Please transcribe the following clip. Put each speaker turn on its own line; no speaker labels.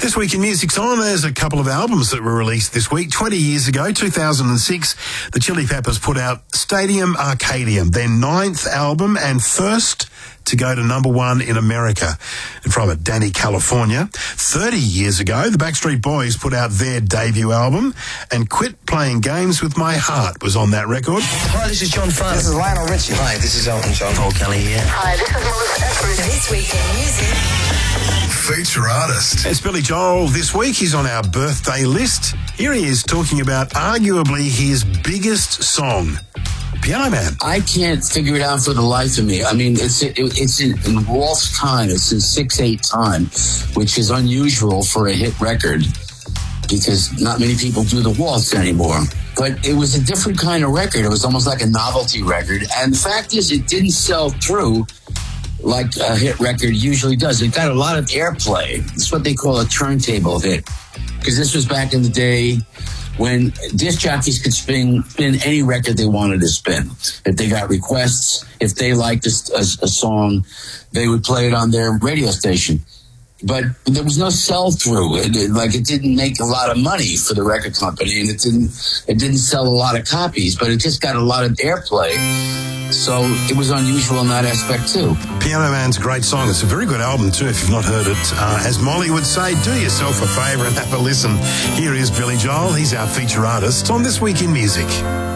This week in music time, there's a couple of albums that were released this week. 20 years ago, 2006, the Chili Peppers put out Stadium Arcadium, their 9th album and first to go to number 1 in America. And from it, Danny California. 30 years ago, the Backstreet Boys put out their debut album, and Quit Playing Games with My Heart was on that record.
Hi, this is John Farr.
This is Lionel Richie.
Hi, this is Elton John.
Paul Kelly here.
Hi, this is Melissa Etheridge.
This week in music.
Feature artist. It's Billy Joel this week. He's on our birthday list. Here he is talking about arguably his biggest song, Piano Man.
I can't figure it out for the life of me. I mean, it's in waltz time. It's in 6/8 time, which is unusual for a hit record because not many people do the waltz anymore. But it was a different kind of record. It was almost like a novelty record. And the fact is, it didn't sell through like a hit record usually does. It got a lot of airplay. It's what they call a turntable hit. Because this was back in the day when disc jockeys could spin any record they wanted to spin. If they got requests, if they liked a song, they would play it on their radio station. But there was no sell-through. It didn't make a lot of money for the record company, and it didn't sell a lot of copies, but it just got a lot of airplay. So it was unusual in that aspect, too.
Piano Man's a great song. It's a very good album, too, if you've not heard it. As Molly would say, do yourself a favour and have a listen. Here is Billy Joel. He's our feature artist on This Week in Music.